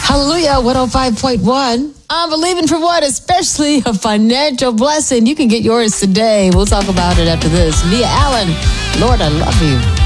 Hallelujah, 105.1. I'm believing for what? Especially a financial blessing. You can get yours today. We'll talk about it after this. Mia Allen, Lord, I love you.